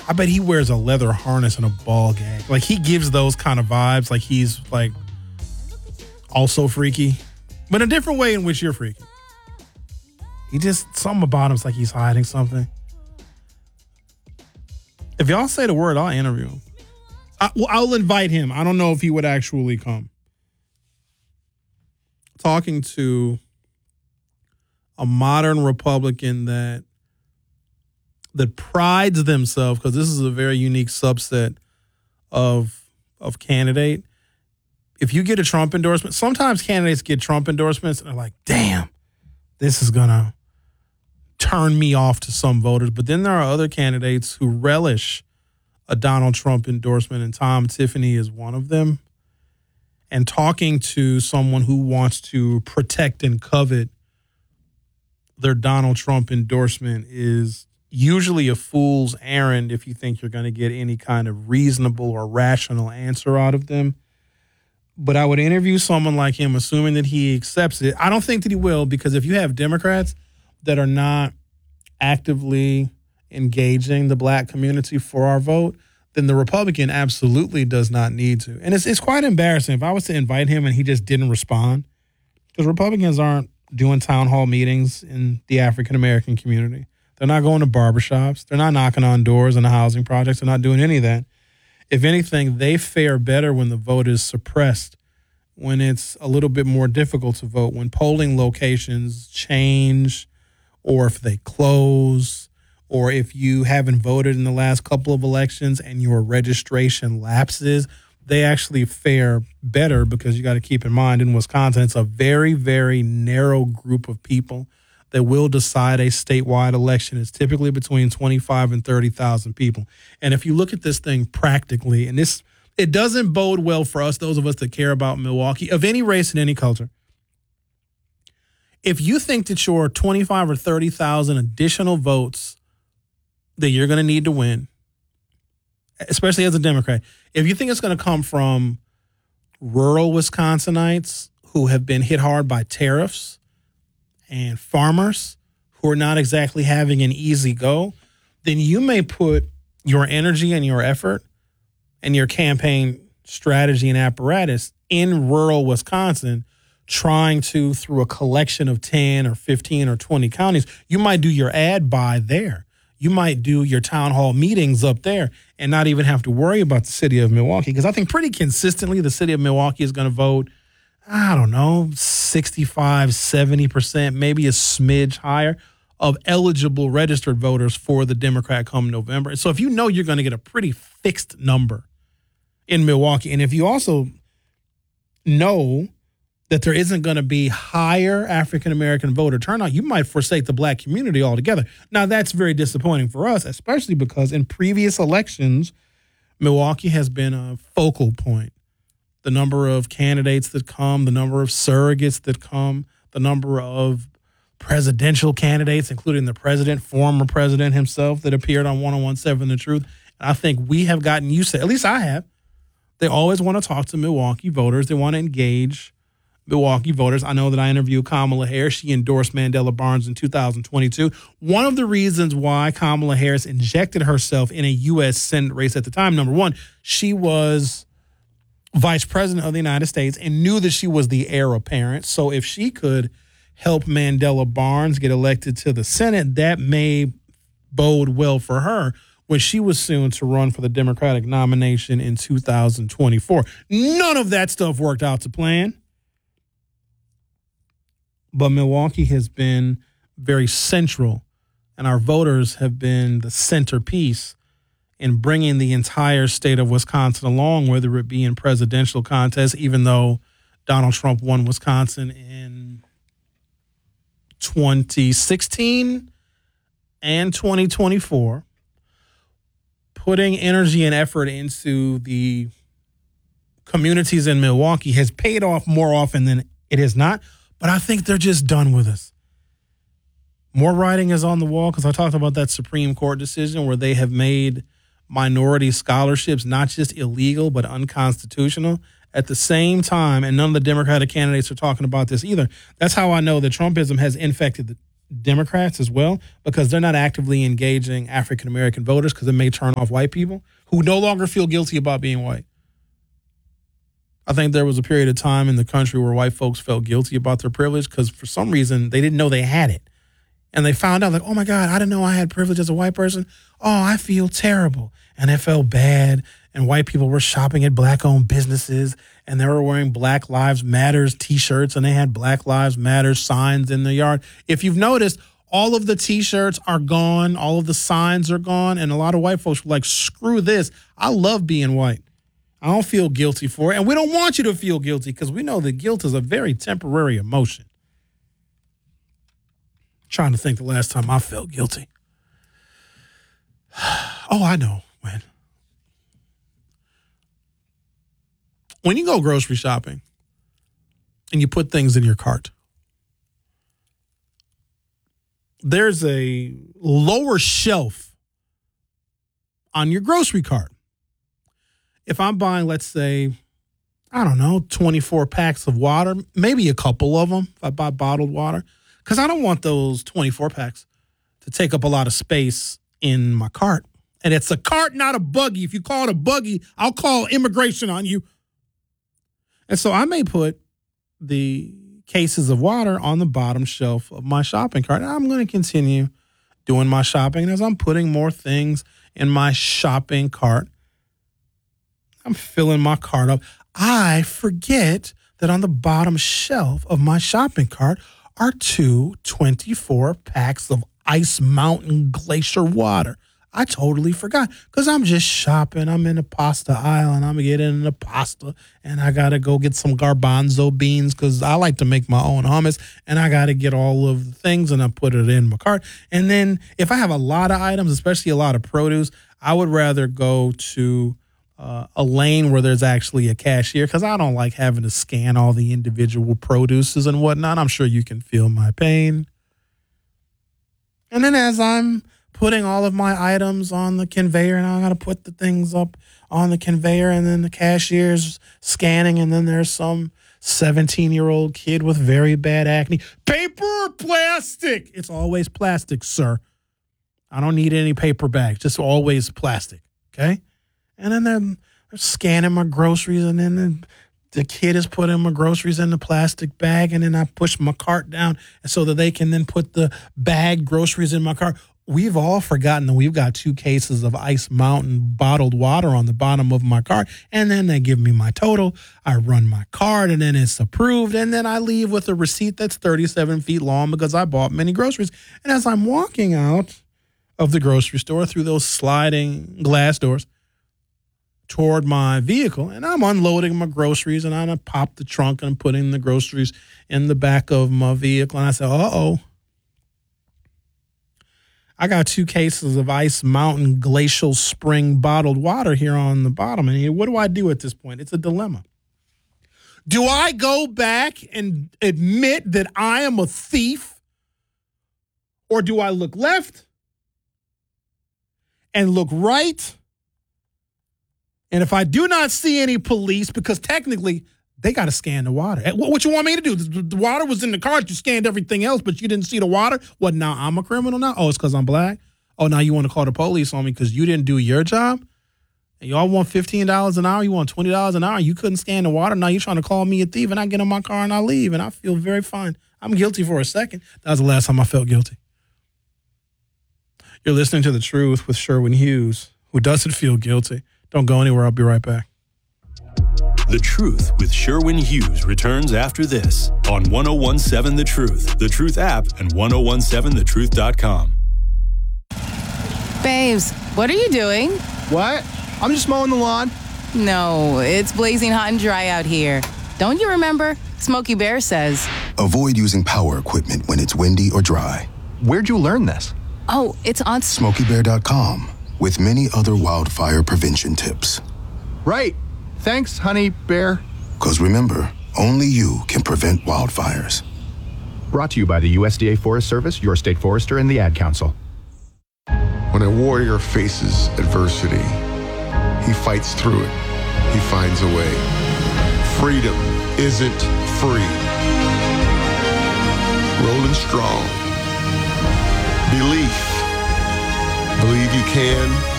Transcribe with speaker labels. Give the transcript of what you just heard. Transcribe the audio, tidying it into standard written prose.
Speaker 1: I bet he wears a leather harness and a ball gag. Like, he gives those kind of vibes. Like, he's, like, also freaky. But in a different way in which you're freaky. He just, something about him's like he's hiding something. If y'all say the word, I'll interview him. I'll invite him. I don't know if he would actually come. Talking to a modern Republican that prides themselves, because this is a very unique subset of candidate. If you get a Trump endorsement, sometimes candidates get Trump endorsements and they're like, damn, this is going to turn me off to some voters. But then there are other candidates who relish a Donald Trump endorsement, and Tom Tiffany is one of them. And talking to someone who wants to protect and covet their Donald Trump endorsement is usually a fool's errand if you think you're going to get any kind of reasonable or rational answer out of them. But I would interview someone like him, assuming that he accepts it. I don't think that he will, because if you have Democrats that are not actively engaging the black community for our vote, then the Republican absolutely does not need to. And it's quite embarrassing if I was to invite him and he just didn't respond, because Republicans aren't doing town hall meetings in the African-American community. They're not going to barbershops. They're not knocking on doors in the housing projects. They're not doing any of that. If anything, they fare better when the vote is suppressed, when it's a little bit more difficult to vote, when polling locations change, or if they close, or if you haven't voted in the last couple of elections and your registration lapses. They actually fare better, because you got to keep in mind, in Wisconsin, it's a very, very narrow group of people that will decide a statewide election. It's typically between 25 and 30,000 people. And if you look at this thing practically, and it doesn't bode well for us, those of us that care about Milwaukee, of any race and any culture. If you think that your 25 or 30,000 additional votes that you're going to need to win, especially as a Democrat, if you think it's going to come from rural Wisconsinites who have been hit hard by tariffs and farmers who are not exactly having an easy go, then you may put your energy and your effort and your campaign strategy and apparatus in rural Wisconsin, trying to, through a collection of 10 or 15 or 20 counties, you might do your ad buy there. You might do your town hall meetings up there and not even have to worry about the city of Milwaukee. Because I think pretty consistently the city of Milwaukee is going to vote, I don't know, 65, 70%, maybe a smidge higher of eligible registered voters for the Democrat come November. So if you know you're going to get a pretty fixed number in Milwaukee, and if you also know that there isn't going to be higher African-American voter turnout, you might forsake the black community altogether. Now, that's very disappointing for us, especially because in previous elections, Milwaukee has been a focal point. The number of candidates that come, the number of surrogates that come, the number of presidential candidates, including the president, former president himself, that appeared on 101.7 The Truth. And I think we have gotten used to, at least I have, they always want to talk to Milwaukee voters. They want to engage Milwaukee voters. I know that I interviewed Kamala Harris. She endorsed Mandela Barnes in 2022. One of the reasons why Kamala Harris injected herself in a U.S. Senate race at the time, number one, she was vice president of the United States and knew that she was the heir apparent. So if she could help Mandela Barnes get elected to the Senate, that may bode well for her when she was soon to run for the Democratic nomination in 2024. None of that stuff worked out to plan. But Milwaukee has been very central, and our voters have been the centerpiece in bringing the entire state of Wisconsin along, whether it be in presidential contests, even though Donald Trump won Wisconsin in 2016 and 2024, putting energy and effort into the communities in Milwaukee has paid off more often than it has not. But I think they're just done with us. More writing is on the wall, because I talked about that Supreme Court decision where they have made minority scholarships not just illegal but unconstitutional. At the same time, and none of the Democratic candidates are talking about this either, that's how I know that Trumpism has infected Democrats as well, because they're not actively engaging African American voters because it may turn off white people who no longer feel guilty about being white. I think there was a period of time in the country where white folks felt guilty about their privilege because for some reason they didn't know they had it. And they found out like, oh my God, I didn't know I had privilege as a white person. Oh, I feel terrible. And it felt bad. And white people were shopping at black-owned businesses and they were wearing Black Lives Matters T-shirts and they had Black Lives Matter signs in the yard. If you've noticed, all of the T-shirts are gone. All of the signs are gone. And a lot of white folks were like, screw this. I love being white. I don't feel guilty for it. And we don't want you to feel guilty because we know that guilt is a very temporary emotion. I'm trying to think the last time I felt guilty. Oh, I know when. When you go grocery shopping and you put things in your cart, there's a lower shelf on your grocery cart. If I'm buying, let's say, I don't know, 24 packs of water, maybe a couple of them if I buy bottled water, because I don't want those 24 packs to take up a lot of space in my cart. And it's a cart, not a buggy. If you call it a buggy, I'll call immigration on you. And so I may put the cases of water on the bottom shelf of my shopping cart. And I'm going to continue doing my shopping. And as I'm putting more things in my shopping cart, I'm filling my cart up. I forget that on the bottom shelf of my shopping cart are 2 24 packs of Ice Mountain Glacier water. I totally forgot because I'm just shopping. I'm in the pasta aisle and I'm getting the pasta and I got to go get some garbanzo beans because I like to make my own hummus and I got to get all of the things and I put it in my cart. And then if I have a lot of items, especially a lot of produce, I would rather go to a lane where there's actually a cashier because I don't like having to scan all the individual produces and whatnot. I'm sure you can feel my pain. And then as I'm putting all of my items on the conveyor and I got to put the things up on the conveyor and then the cashier's scanning and then there's some 17-year-old kid with very bad acne. Paper or plastic? It's always plastic, sir. I don't need any paper bags, just always plastic, okay? And then they're scanning my groceries, and then the kid is putting my groceries in the plastic bag, and then I push my cart down so that they can then put the bagged groceries in my cart. We've all forgotten that we've got 2 cases of Ice Mountain bottled water on the bottom of my cart, and then they give me my total. I run my card, and then it's approved, and then I leave with a receipt that's 37 feet long because I bought many groceries. And as I'm walking out of the grocery store through those sliding glass doors toward my vehicle, and I'm unloading my groceries, and I pop the trunk and I'm putting the groceries in the back of my vehicle, and I say, uh-oh, I got 2 cases of Ice Mountain Glacial Spring bottled water here on the bottom. And what do I do at this point? It's a dilemma. Do I go back and admit that I am a thief? Or do I look left and look right? And if I do not see any police, because technically they got to scan the water. What you want me to do? The water was in the cart. You scanned everything else, but you didn't see the water. What, now I'm a criminal now? Oh, it's because I'm black? Oh, now you want to call the police on me because you didn't do your job? And y'all want $15 an hour? You want $20 an hour? You couldn't scan the water? Now you're trying to call me a thief, and I get in my car and I leave, and I feel very fine. I'm guilty for a second. That was the last time I felt guilty. You're listening to The Truth with Sherwin Hughes, who doesn't feel guilty. Don't go anywhere. I'll be right back.
Speaker 2: The Truth with Sherwin Hughes returns after this on 1017 The Truth, The Truth app, and 1017thetruth.com.
Speaker 3: Babes, what are you doing?
Speaker 4: What? I'm just mowing the lawn.
Speaker 3: No, it's blazing hot and dry out here. Don't you remember? Smokey Bear says,
Speaker 5: avoid using power equipment when it's windy or dry.
Speaker 4: Where'd you learn this?
Speaker 3: oh, it's on...
Speaker 5: SmokeyBear.com, with many other wildfire prevention tips.
Speaker 4: Right. Thanks, honey bear.
Speaker 5: Because remember, only you can prevent wildfires.
Speaker 6: Brought to you by the USDA Forest Service, your state forester, and the Ad Council.
Speaker 7: When a warrior faces adversity, he fights through it. He finds a way. Freedom isn't free. Rolling strong, Belief. Believe you can,